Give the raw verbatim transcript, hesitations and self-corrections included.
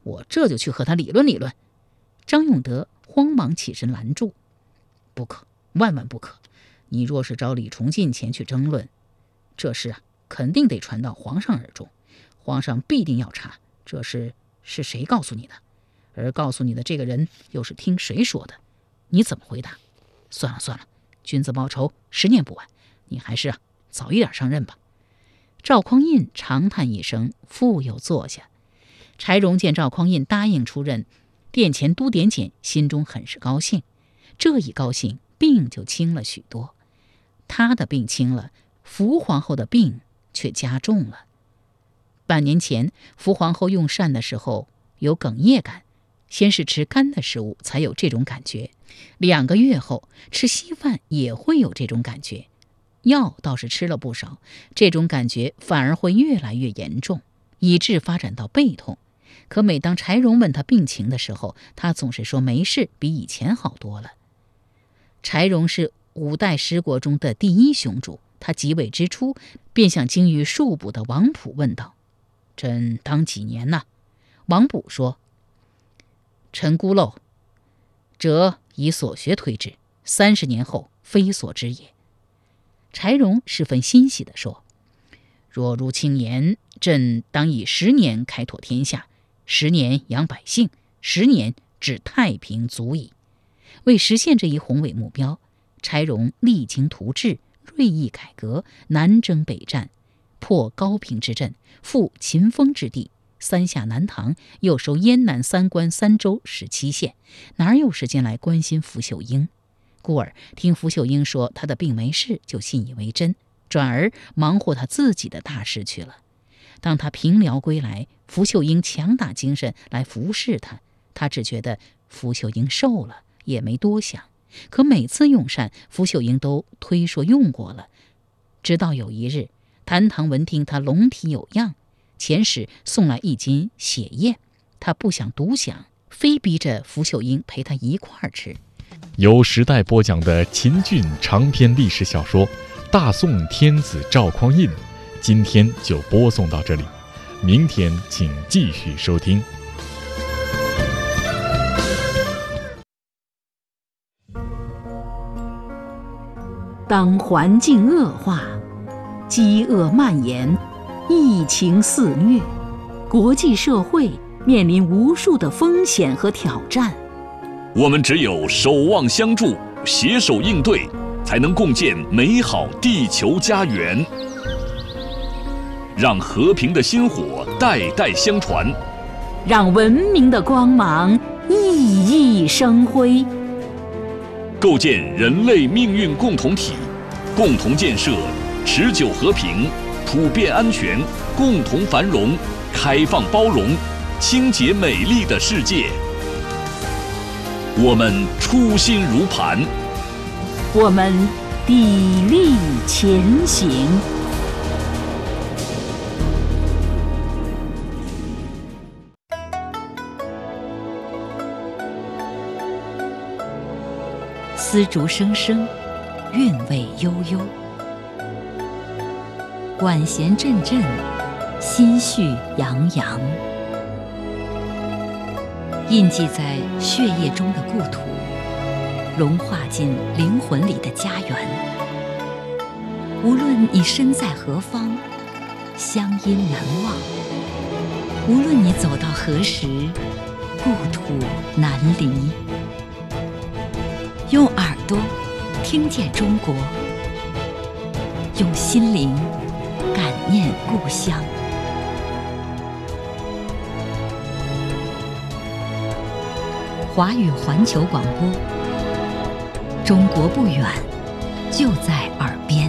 我这就去和他理论理论。张永德慌忙起身拦住：不可，万万不可！你若是找李崇进前去争论，这事啊，肯定得传到皇上耳中，皇上必定要查这事是谁告诉你的，而告诉你的这个人又是听谁说的，你怎么回答？算了算了，君子报仇，十年不晚，你还是啊早一点上任吧。赵匡胤长叹一声，复又坐下。柴荣见赵匡胤答应出任殿前都点检，心中很是高兴。这一高兴，病就轻了许多。他的病轻了，福皇后的病却加重了。半年前，福皇后用膳的时候有哽咽感，先是吃干的食物才有这种感觉，两个月后吃稀饭也会有这种感觉。药倒是吃了不少，这种感觉反而会越来越严重，以致发展到背痛。可每当柴荣问他病情的时候，他总是说没事，比以前好多了。柴荣是五代十国中的第一雄主，他即位之初便向精于术卜的王溥问道：朕当几年呢？王溥说：臣孤陋，则以所学推之，三十年后非所知也。柴荣十分欣喜地说：若如卿言，朕当以十年开拓天下，十年养百姓，十年治太平足矣。为实现这一宏伟目标，柴荣励精图治，锐意改革，南征北战，破高平之阵，复秦封之地，三下南唐，又收燕南三关三州十七县，哪有时间来关心福秀英？故而听福秀英说他的病没事，就信以为真，转而忙活他自己的大事去了。当他平辽归来，福秀英强打精神来服侍他，他只觉得福秀英瘦了，也没多想。可每次用膳，福秀英都推说用过了。直到有一日，谭唐闻听他龙体有恙，遣使送来一斤血燕，他不想独享，非逼着福秀英陪他一块儿吃。 由时代播讲的秦俊长篇历史小说《大宋天子赵匡胤》，今天就播送到这里，明天请继续收听。 当环境恶化，饥饿蔓延，疫情肆虐，国际社会面临无数的风险和挑战。 我们只有守望相助，携手应对，才能共建美好地球家园。让和平的薪火代代相传， 让文明的光芒熠熠生辉。 构建人类命运共同体，共同建设持久和平、普遍安全、共同繁荣、开放包容、清洁美丽的世界。我们初心如磐， 我们砥砺前行。丝竹声声，韵味悠悠，管弦阵阵，心绪洋洋。印记在血液中的故土，融化进灵魂里的家园。无论你身在何方，乡音难忘；无论你走到何时，故土难离。用耳朵听见中国，用心灵感念故乡。华语环球广播，中国不远，就在耳边。